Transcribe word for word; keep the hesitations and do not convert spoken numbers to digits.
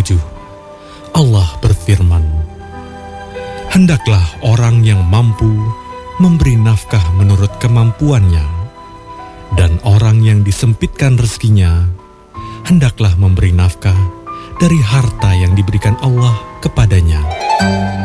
tujuh, Allah berfirman, "Hendaklah orang yang mampu memberi nafkah menurut kemampuannya, dan orang yang disempitkan rezekinya, hendaklah memberi nafkah dari harta yang diberikan Allah kepadanya."